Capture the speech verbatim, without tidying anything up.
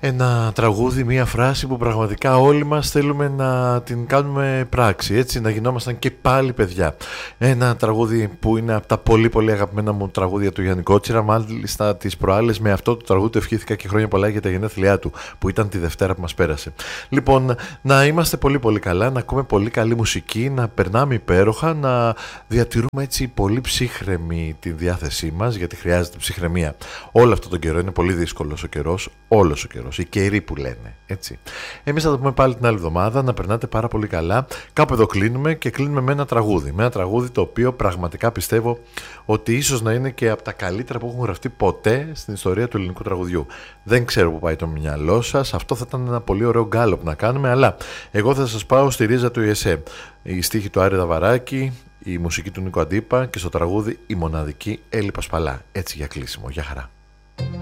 Ένα τραγούδι, μία φράση που πραγματικά όλοι μας θέλουμε να την κάνουμε πράξη, έτσι, να γινόμασταν και πάλι παιδιά. Ένα τραγούδι που είναι από τα πολύ πολύ αγαπημένα μου τραγούδια του Γιάννη Κότσιρα. Μάλιστα τις προάλλες με αυτό το τραγούδι ευχήθηκα και χρόνια πολλά για τα γενέθλιά του, που ήταν τη Δευτέρα που μας πέρασε. Λοιπόν, να είμαστε πολύ πολύ καλά, να ακούμε πολύ καλή μουσική, να περνάμε υπέροχα, να διατηρούμε έτσι πολύ ψύχρεμη τη διάθεσή μας, γιατί χρειάζεται ψυχραιμία. Όλο αυτό τον καιρό είναι πολύ δύσκολος ο καιρός, όλος ο καιρός, οι καιροί που λένε, έτσι. Εμείς θα το πούμε πάλι την άλλη εβδομάδα, να περνάτε πάρα πολύ καλά. Κάπου εδώ κλείνουμε και κλείνουμε με ένα τραγούδι, με ένα τραγούδι το οποίο πραγματικά πιστεύω ότι ίσως να είναι και από τα καλύτερα που έχουν γραφτεί ποτέ στην ιστορία του ελληνικού τραγουδιού. Δεν ξέρω που πάει το μυαλό σας, αυτό θα ήταν ένα πολύ ωραίο γκάλωπ να κάνουμε, αλλά εγώ θα σας πάω στη ρίζα του ΙΕΣΕ. Η στίχη του Άρη Δαβαράκη, η μουσική του Νίκο Αντίπα και στο τραγούδι η μοναδική Έλλη Πασπαλά. Έτσι για κλείσιμο. Γεια χαρά.